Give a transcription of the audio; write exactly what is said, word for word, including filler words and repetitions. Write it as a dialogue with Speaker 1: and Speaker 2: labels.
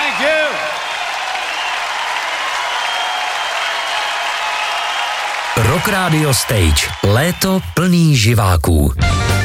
Speaker 1: Thank you.
Speaker 2: Rock Radio Stage. Léto plný živáků.